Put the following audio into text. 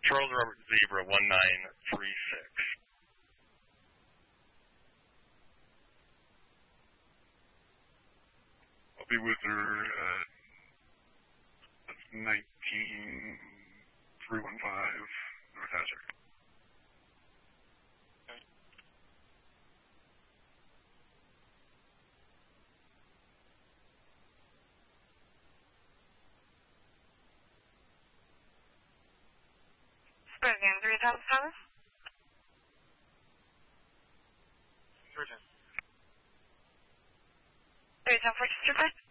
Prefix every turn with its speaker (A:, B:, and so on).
A: Charles Robert Zebra 1936.
B: I'll be with her at 19315 North Hazard.
C: Again, 3007? 310. 310 for Super?